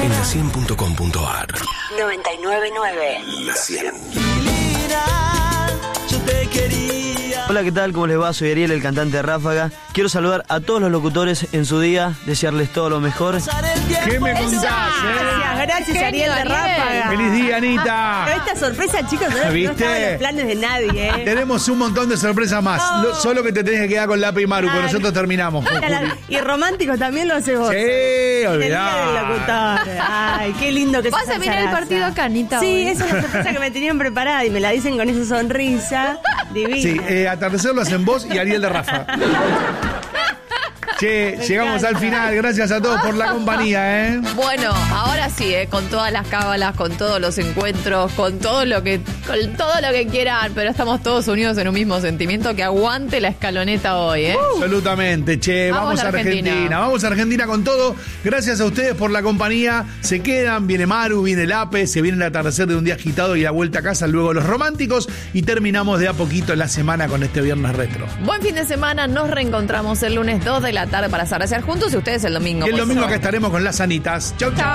En la 100.com.ar. 99.9. La 100. Yo te quería. Hola, ¿qué tal? ¿Cómo les va? Soy Ariel, el cantante de Ráfaga. Quiero saludar a todos los locutores en su día, desearles todo lo mejor. ¿Qué me contás, Gracias, Ariel de Ráfaga. ¡Feliz día, Anita! Pero esta sorpresa, chicos, no ¿Viste? estaba en los planes de nadie, ¿eh? Tenemos un montón de sorpresas más. Solo que te tenés que quedar con Lapi y Maru, porque nosotros terminamos. con Juli. Y románticos también lo hace vos. Sí, En el día olvidá. del locutor. Ay, qué lindo que Vas a mirar el partido acá, Anita. Sí, hoy. esa es la sorpresa que me tenían preparada y me la dicen con esa sonrisa divina. Sí, atardecer lo hacen vos y Ariel de Rafa. Che, llegamos al final. Gracias a todos por la compañía, ¿eh? Bueno, ahora sí, con todas las cábalas, con todos los encuentros, con todo lo que quieran, pero estamos todos unidos en un mismo sentimiento. Que aguante la escaloneta hoy, ¿eh? Absolutamente, che, vamos a Argentina. Vamos a Argentina con todo. Gracias a ustedes por la compañía. Se quedan, viene Maru, viene Lape, se viene el atardecer de un día agitado y la vuelta a casa, luego los románticos y terminamos de a poquito la semana con este viernes retro. Buen fin de semana, nos reencontramos el lunes 2 de la tarde para saborear juntos y ustedes el domingo. Y el pues, domingo hoy. acá estaremos con las Anitas. Chau, chau.